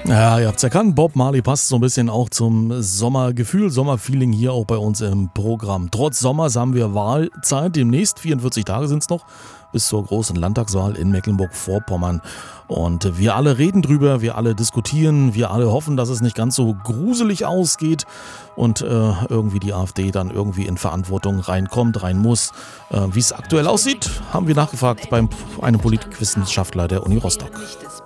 Ja, ihr habt's erkannt, Bob Marley passt so ein bisschen auch zum Sommergefühl, Sommerfeeling hier auch bei uns im Programm. Trotz Sommers haben wir Wahlzeit, demnächst 44 Tage sind's noch, bis zur großen Landtagswahl in Mecklenburg-Vorpommern. Und wir alle reden drüber, wir alle diskutieren, wir alle hoffen, dass es nicht ganz so gruselig ausgeht und irgendwie die AfD dann irgendwie in Verantwortung reinkommt, rein muss. Wie es aktuell aussieht, haben wir nachgefragt bei einem Politikwissenschaftler der Uni Rostock.